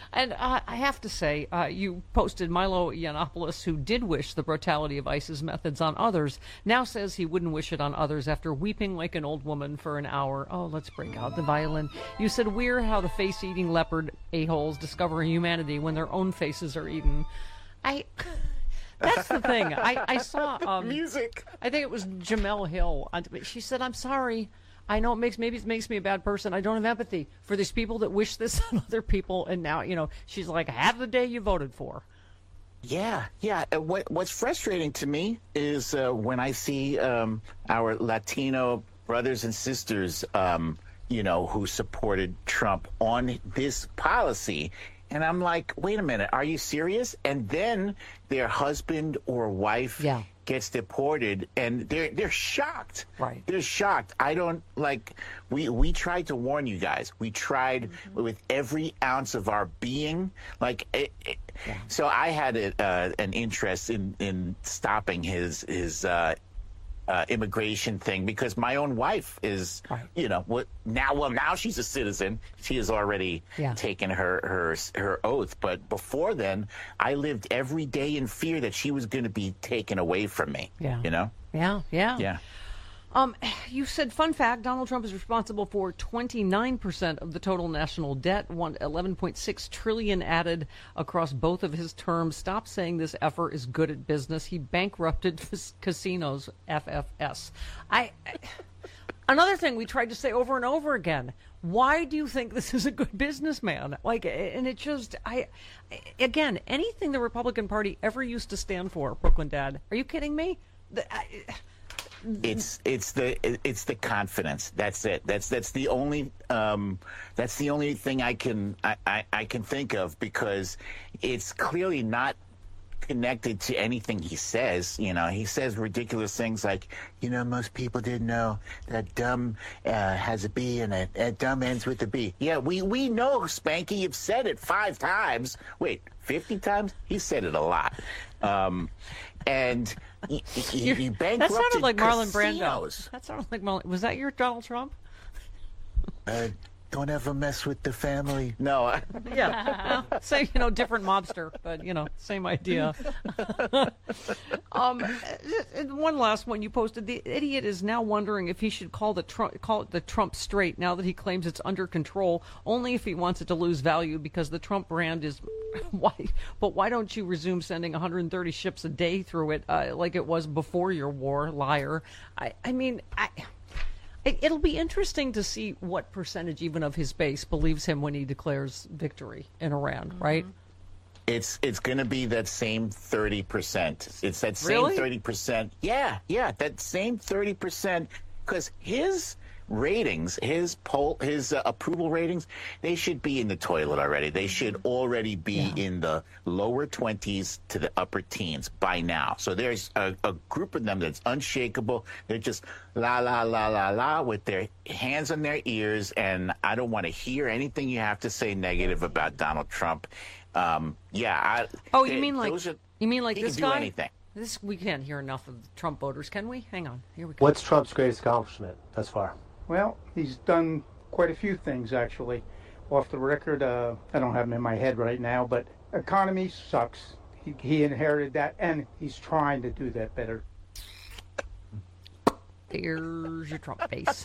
And I have to say, you posted Milo Yiannopoulos, who did wish the brutality of ICE's methods on others, now says he wouldn't wish it on others after weeping like an old woman for an hour. Oh, let's break out the violin. You said, weird how the face-eating leopard a-holes discover humanity when their own faces are eaten. That's the thing. I saw... music. I think it was Jamel Hill. She said, I'm sorry. I know it makes me a bad person. I don't have empathy for these people that wish this on other people. And now, she's like, have the day you voted for. Yeah. What's frustrating to me is when I see our Latino brothers and sisters, who supported Trump on this policy. And I'm like, wait a minute, are you serious? And then their husband or wife gets deported, and they're shocked. Right. They're shocked. I don't we tried to warn you guys. We tried with every ounce of our being. So I had an interest in stopping his immigration thing because my own wife is, now she's a citizen. She has already taken her oath. But before then, I lived every day in fear that she was going to be taken away from me. Yeah. Yeah. You said, fun fact, Donald Trump is responsible for 29% of the total national debt, $11.6 trillion added across both of his terms. Stop saying this effort is good at business. He bankrupted casinos, FFS. Another thing we tried to say over and over again, why do you think this is a good businessman? And it just, again, anything the Republican Party ever used to stand for, Brooklyn Dad, are you kidding me? It's the confidence. That's it. That's the only thing I can think of, because it's clearly not connected to anything he says. He says ridiculous things like, most people didn't know that dumb has a B in it, and dumb ends with a B. Yeah, we know, Spanky. You've said it 5 times. Wait, 50 times? He said it a lot. And you bankrupted. That sounded like Marlon casinos. Brando. That sounded like Marlon. Was that your Donald Trump? Don't ever mess with the family. No. Yeah. Same, different mobster, but, same idea. One last one you posted. The idiot is now wondering if he should call it the Trump straight now that he claims it's under control, only if he wants it to lose value because the Trump brand is white. But why don't you resume sending 130 ships a day through it like it was before your war, liar? It'll be interesting to see what percentage even of his base believes him when he declares victory in Iran, right? It's going to be that same 30%. It's that same Really? 30%. Yeah, that same 30%, because his ratings, his approval ratings, they should be in the toilet already. They should already be in the lower 20s to the upper teens by now. So there's a group of them that's unshakable. They're just la, la, la, la, la with their hands on their ears, and I don't want to hear anything you have to say negative about Donald Trump. You mean like he this can guy? do anything. We can't hear enough of Trump voters, can we? Hang on. Here we go. What's Trump's greatest accomplishment thus far? Well, he's done quite a few things, actually. Off the record, I don't have them in my head right now, but economy sucks. He inherited that, and he's trying to do that better. There's your Trump face.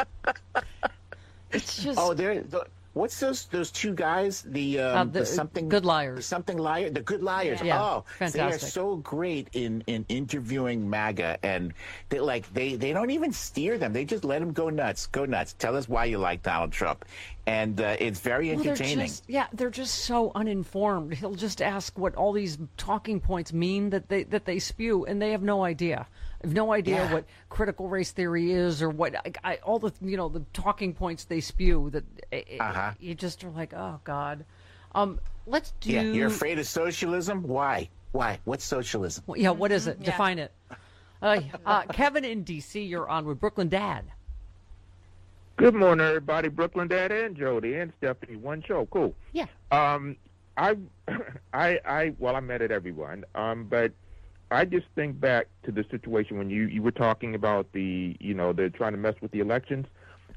It's just... What's those two guys? The something good liars. The something liar. The good liars. Yeah. Oh, fantastic. They are so great in interviewing MAGA, and they don't even steer them. They just let them go nuts. Go nuts. Tell us why you like Donald Trump, and it's very entertaining. They're just so uninformed. He'll just ask what all these talking points mean that they spew, and they have no idea. I have no idea what critical race theory is, or what all the the talking points they spew. That you just are like, oh God. Let's do. Yeah, you're afraid of socialism? Why? What's socialism? Yeah, what is it? Define it. Kevin in D.C., you're on with Brooklyn Dad. Good morning, everybody. Brooklyn Dad and Jody and Stephanie. One show, cool. Yeah. I met at everyone. But I just think back to the situation when you were talking about they're trying to mess with the elections.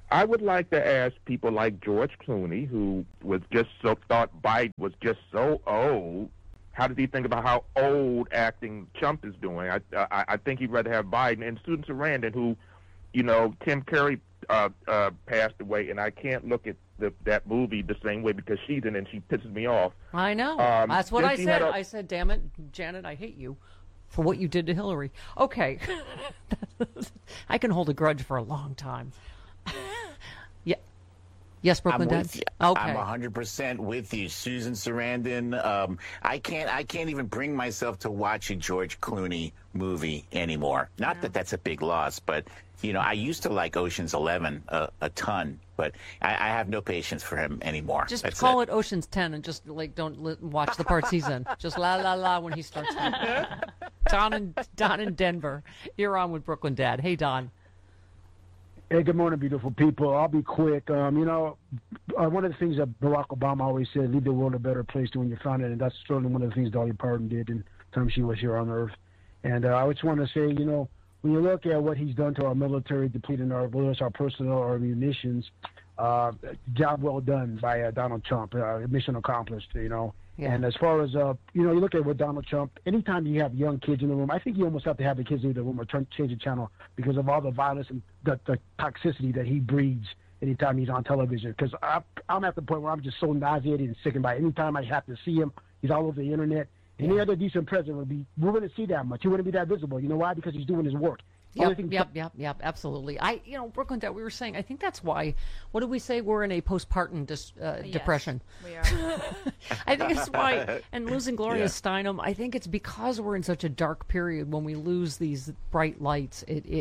I would like to ask people like George Clooney, who was just thought Biden was just so old. How does he think about how old acting Trump is doing? I think he'd rather have Biden. And Susan Sarandon, who, Tim Curry passed away, and I can't look at that movie the same way because she's in it and she pisses me off. I know. That's what I said. I said, damn it, Janet, I hate you for what you did to Hillary. Okay. I can hold a grudge for a long time. Yeah. Yes, Brooklyn Dad? Okay. I'm 100% with you, Susan Sarandon. I can't even bring myself to watch a George Clooney movie anymore. Not that that's a big loss, but I used to like Ocean's 11 a ton, but I have no patience for him anymore. Just call it Ocean's 10 and just don't watch the parts he's in. Just la la la when he starts. Don in Denver. You're on with Brooklyn Dad. Hey, Don. Hey, good morning, beautiful people. I'll be quick. One of the things that Barack Obama always said, leave the world a better place than when you found it, and that's certainly one of the things Dolly Parton did in the time she was here on Earth. And I just want to say, when you look at what he's done to our military, depleting our personnel, our munitions, job well done by Donald Trump, mission accomplished, Yeah. And as far as, you look at what Donald Trump, anytime you have young kids in the room, I think you almost have to have the kids in the room or change the channel because of all the violence and the toxicity that he breeds anytime he's on television. Because I'm at the point where I'm just so nauseated and sickened by it. Anytime I have to see him, he's all over the internet. Any other decent president we wouldn't see that much. He wouldn't be that visible. You know why? Because he's doing his work. Yep, absolutely. Brooklyn, that we were saying, I think that's why, what did we say? We're in a postpartum depression. We are. I think it's why, and losing Gloria Steinem, I think it's because we're in such a dark period when we lose these bright lights.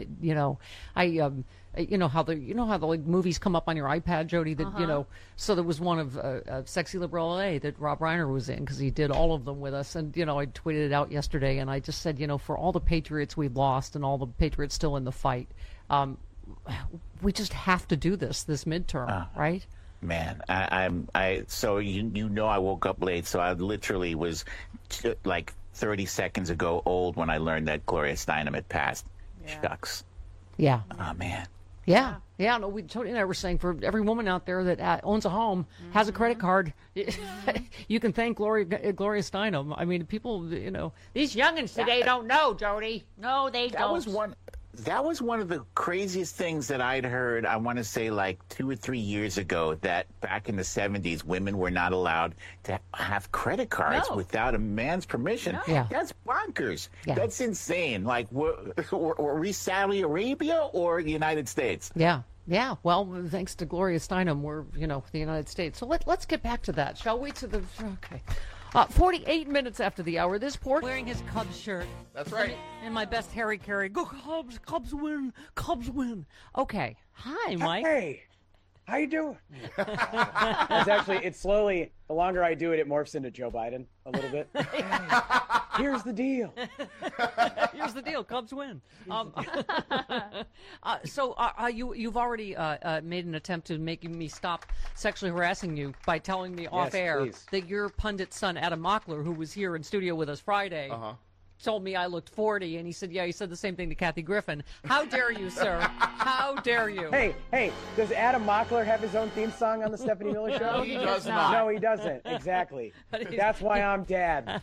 How the movies come up on your iPad, Jody, that, so there was one of Sexy Liberal LA that Rob Reiner was in because he did all of them with us. And, I tweeted it out yesterday and I just said, for all the Patriots we've lost and all the Patriots still in the fight, we just have to do this midterm, right? Man, so I woke up late, so I literally was like 30 seconds ago old when I learned that Gloria Steinem had passed. Yeah. Shucks. Yeah. Oh, man. Yeah. No, Tony and I were saying for every woman out there that owns a home, has a credit card, you can thank Gloria Steinem. I mean, people, these youngins today don't know, Jody. No, they don't. That was one of the craziest things that I'd heard, I want to say like 2 or 3 years ago, that back in the 70s, women were not allowed to have credit cards without a man's permission. No. Yeah. That's bonkers. Yeah. That's insane. Like, were we Saudi Arabia or the United States? Yeah. Well, thanks to Gloria Steinem, we're, the United States. So let's get back to that, shall we? Okay. 48 minutes after the hour, this port wearing his Cubs shirt. That's right. In my best Harry Carey. Go Cubs! Cubs win! Okay. Hi, Mike. Hey, how you doing? It's slowly, the longer I do it, it morphs into Joe Biden a little bit. Here's the deal. Here's the deal. Cubs win. You've already made an attempt to making me stop sexually harassing you by telling me off air please. that your pundit son, Adam Mockler, who was here in studio with us Friday, told me I looked 40, and he said, he said the same thing to Kathy Griffin. How dare you, sir? How dare you? Hey, does Adam Mockler have his own theme song on the Stephanie Miller Show? No, he does not. No, he doesn't. Exactly. That's why I'm dad.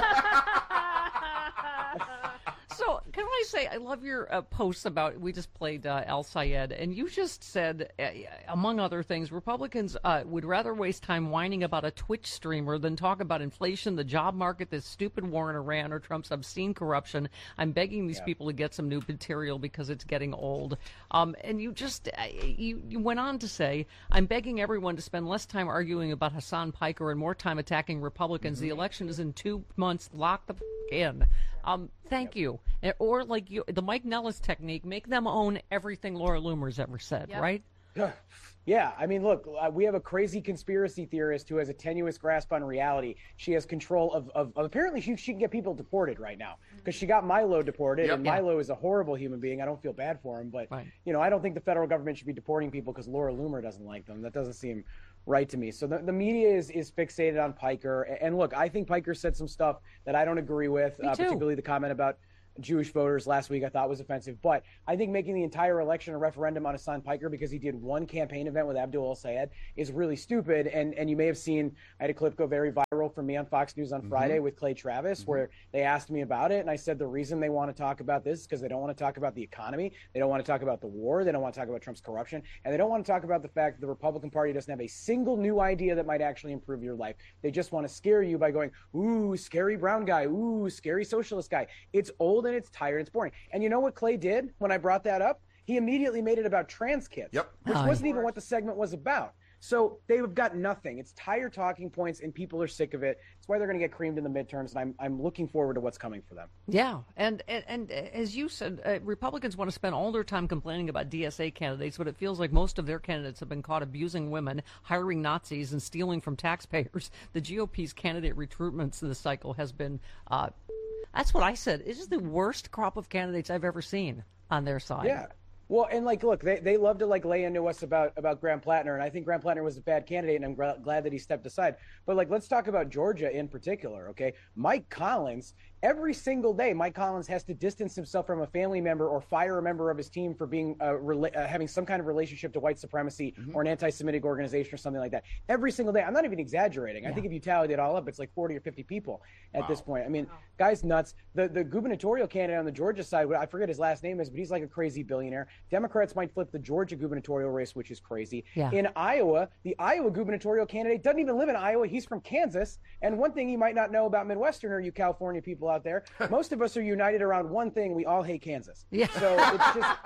So, can I say, I love your posts about, we just played Al Sayed, and you just said, among other things, Republicans would rather waste time whining about a Twitch streamer than talk about inflation, the job market, this stupid war in Iran, or Trump's obscene corruption. I'm begging these people to get some new material because it's getting old. And you just, you went on to say, I'm begging everyone to spend less time arguing about Hassan Piker and more time attacking Republicans. The election is in 2 months. Lock the in. Thank you. Or like the Mike Nellis technique, make them own everything Laura Loomer's ever said, right? Yeah, I mean, look, we have a crazy conspiracy theorist who has a tenuous grasp on reality. She has control of apparently she can get people deported right now because she got Milo deported, and Milo is a horrible human being. I don't feel bad for him, but, I don't think the federal government should be deporting people because Laura Loomer doesn't like them. That doesn't seem right to me. So the media is fixated on Piker. And look, I think Piker said some stuff that I don't agree with, particularly the comment about Jewish voters last week I thought was offensive. But I think making the entire election a referendum on Hassan Piker because he did one campaign event with Abdul El-Sayed is really stupid. And you may have seen, I had a clip go very viral from me on Fox News on Friday with Clay Travis, where they asked me about it. And I said the reason they want to talk about this is because they don't want to talk about the economy. They don't want to talk about the war. They don't want to talk about Trump's corruption. And they don't want to talk about the fact that the Republican Party doesn't have a single new idea that might actually improve your life. They just want to scare you by going, ooh, scary brown guy. Ooh, scary socialist guy. It's old and it's tired. It's boring. And you know what Clay did when I brought that up? He immediately made it about trans kids, which wasn't even what the segment was about. So they've got nothing. It's tired talking points, and people are sick of it. That's why they're going to get creamed in the midterms, and I'm looking forward to what's coming for them. Yeah, and as you said, Republicans want to spend all their time complaining about DSA candidates, but it feels like most of their candidates have been caught abusing women, hiring Nazis, and stealing from taxpayers. The GOP's candidate recruitment this cycle has been, that's what I said, it's just the worst crop of candidates I've ever seen on their side. Yeah. Well, and look, they love to lay into us about Graham Plattner, and I think Graham Plattner was a bad candidate, and I'm glad that he stepped aside. But let's talk about Georgia in particular, okay? Mike Collins, every single day, Mike Collins has to distance himself from a family member or fire a member of his team for being having some kind of relationship to white supremacy or an anti-Semitic organization or something like that. Every single day. I'm not even exaggerating. I think if you tallied it all up, it's like 40 or 50 people at this point. I mean, guy's nuts. The gubernatorial candidate on the Georgia side, I forget his last name is, but he's like a crazy billionaire. Democrats might flip the Georgia gubernatorial race, which is crazy. Yeah. In Iowa, the Iowa gubernatorial candidate doesn't even live in Iowa. He's from Kansas. And one thing you might not know about Midwesterner, you California people out there, most of us are united around one thing. We all hate Kansas. Yeah. So it's just,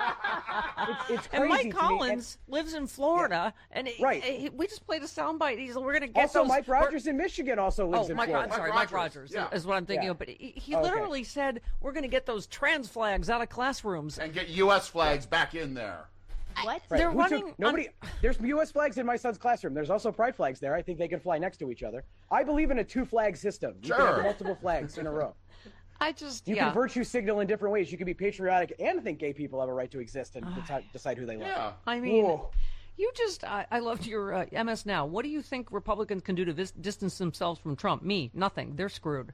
it's crazy. And Mike Collins lives in Florida. Yeah. And we just played a soundbite. We're going to get also, those. Mike Rogers in Michigan also lives in Florida. I'm sorry, Mike Rogers is what I'm thinking of. But he literally said, we're going to get those trans flags out of classrooms. And get U.S. flags back in there. What? Right. They're running. There's U.S. flags in my son's classroom. There's also pride flags there. I think they can fly next to each other. I believe in a two-flag system. You can have multiple flags in a row. You can virtue signal in different ways. You can be patriotic and think gay people have a right to exist and decide who they love. Yeah. I mean, I loved your MS Now. What do you think Republicans can do to distance themselves from Trump? Me, nothing. They're screwed.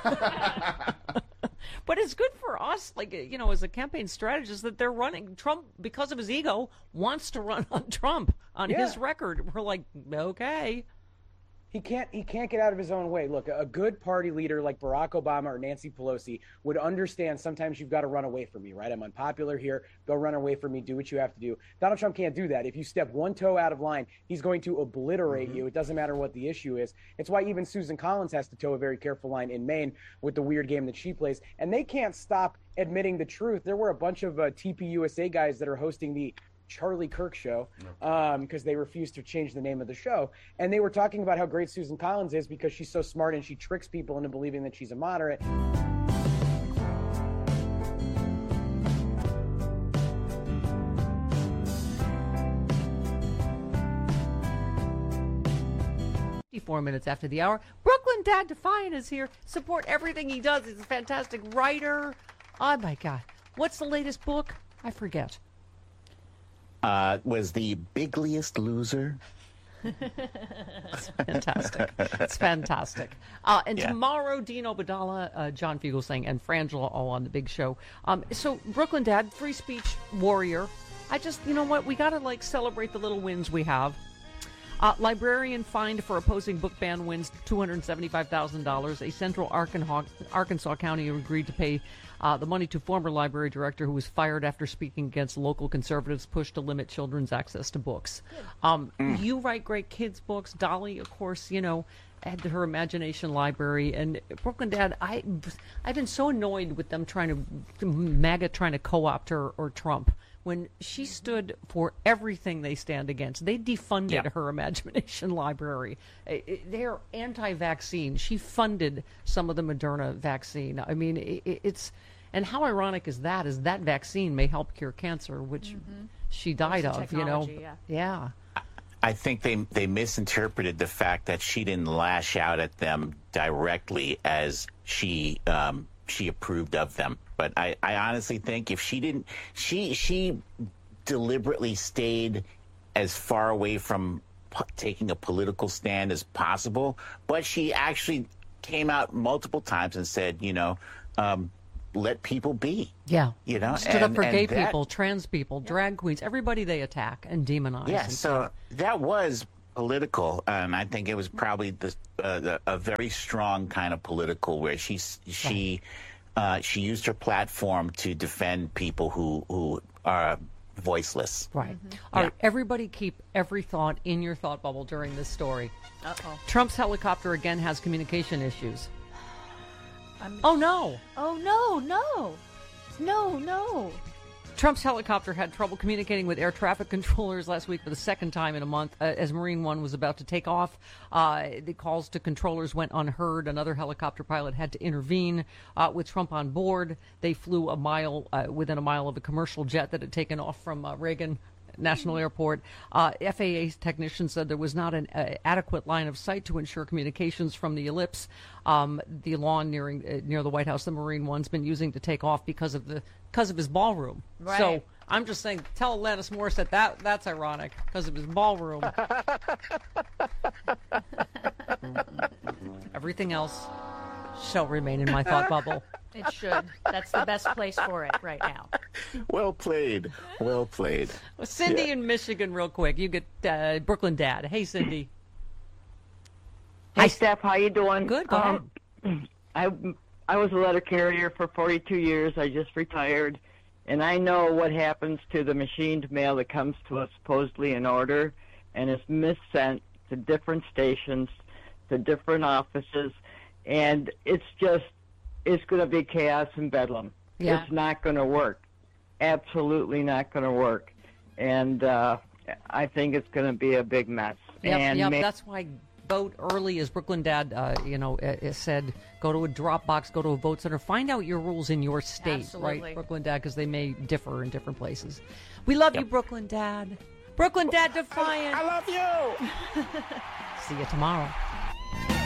But it's good for us, as a campaign strategist, that they're running. Trump, because of his ego, wants to run on Trump on his record. We're like, okay. He can't get out of his own way. Look, a good party leader like Barack Obama or Nancy Pelosi would understand sometimes you've got to run away from me, right? I'm unpopular here. Go run away from me. Do what you have to do. Donald Trump can't do that. If you step one toe out of line, he's going to obliterate you. It doesn't matter what the issue is. It's why even Susan Collins has to toe a very careful line in Maine with the weird game that she plays. And they can't stop admitting the truth. There were a bunch of TPUSA guys that are hosting the Charlie Kirk show because they refused to change the name of the show. And they were talking about how great Susan Collins is because she's so smart and she tricks people into believing that she's a moderate. Minutes after the hour. Brooklyn Dad Defiant is here. Support everything he does. He's a fantastic writer. Oh my God. What's the latest book? I forget. Was The Bigliest Loser. It's fantastic. It's fantastic. And tomorrow, Dean Obeidallah, John Fugelsang, and Frangela all on the big show. So, Brooklyn Dad, free speech warrior. You know what? We got to celebrate the little wins we have. Librarian fined for opposing book ban wins $275,000. A Central Arkansas county agreed to pay the money to former library director who was fired after speaking against local conservatives' push to limit children's access to books. You write great kids' books. Dolly, of course, had her imagination library. And Brooklyn Dad, I've been so annoyed with them MAGA trying to co-opt her or Trump. When she stood for everything they stand against, they defunded her imagination library. They're anti-vaccine. She funded some of the Moderna vaccine. I mean, and how ironic is that vaccine may help cure cancer, which she died of, Yeah. I think they misinterpreted the fact that she didn't lash out at them directly as she approved of them. But I honestly think if she didn't, she deliberately stayed as far away from taking a political stand as possible. But she actually came out multiple times and said, let people be. Yeah. You know, stood up for gay that, people, trans people, drag queens, everybody they attack and demonize. Yeah, so that was political, and I think it was probably a very strong kind of political where she used her platform to defend people who are voiceless. Right. All right, everybody keep every thought in your thought bubble during this story. Uh-oh. Trump's helicopter again has communication issues. Oh, no. Oh, no. Trump's helicopter had trouble communicating with air traffic controllers last week for the second time in a month as Marine One was about to take off. The calls to controllers went unheard. Another helicopter pilot had to intervene. With Trump on board, they flew within a mile of a commercial jet that had taken off from Reagan National Airport. FAA technicians said there was not an adequate line of sight to ensure communications from the ellipse, the lawn near the White House. The Marine One's been using to take off because of his ballroom. Right. So I'm just saying, tell Alanis Morissette that's ironic because of his ballroom. Everything else shall remain in my thought bubble. It should. That's the best place for it right now. Well played. Well played. Well, Cindy in Michigan, real quick. You get Brooklyn Dad. Hey, Cindy. Hi, Steph. How you doing? Good. Go ahead. I was a letter carrier for 42 years. I just retired. And I know what happens to the machined mail that comes to us supposedly in order and is missent to different stations, to different offices. And it's going to be chaos and bedlam. Yeah. It's not going to work. Absolutely not going to work. And I think it's going to be a big mess. Yep. That's why vote early, as Brooklyn Dad, said. Go to a Dropbox, go to a vote center, find out your rules in your state, Absolutely. right, Brooklyn Dad, because they may differ in different places. We love you, Brooklyn Dad. Brooklyn Dad Defiant. I love you. See you tomorrow.